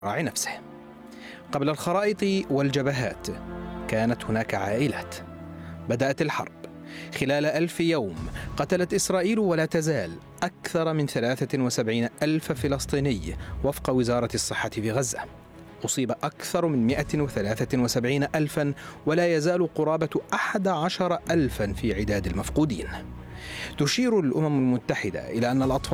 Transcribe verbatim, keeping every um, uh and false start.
راعي نفسه. قبل الخرائط والجبهات كانت هناك عائلات. بدأت الحرب. خلال ألف يوم قتلت إسرائيل ولا تزال أكثر من ثلاثة وسبعين ألف فلسطيني وفق وزارة الصحة في غزة. أصيب أكثر من مئة وثلاثة وسبعين ألفا ولا يزال قرابة أحد عشر ألفا في عداد المفقودين. تشير الأمم المتحدة إلى أن الأطفال